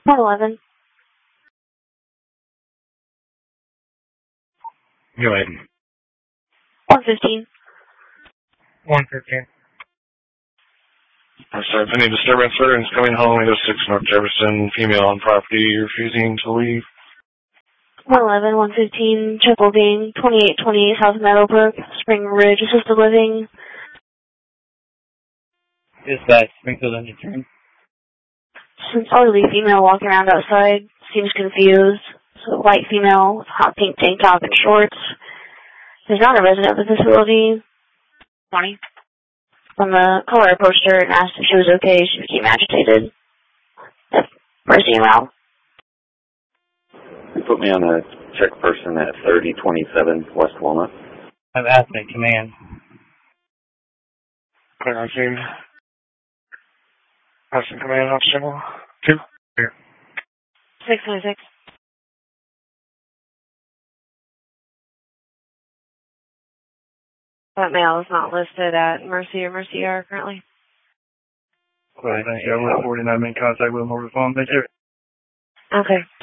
111. Go ahead. 115. 115. Sorry, any disturbance, veterans coming home, 806 North Jefferson, female on property, refusing to leave. 111, 115, Triple Bean, 2828 South Meadowbrook, Spring Ridge, assisted living. Dispatch, Springfield Engine Train. Some elderly female walking around outside, seems confused. So white female with hot pink tank top and shorts. Is not a resident of the facility. 20. On the caller approached her and asked if she was okay. She became agitated. Mercy him out. You put me on a check person at 3027 West Walnut. I've asked at command. Clear on scene. Austin Command, Officer 2. Here. 626. That male is not listed at Mercy or Mercy R currently. Thank you. I was 49 in contact with him over the phone. Thank you. Okay.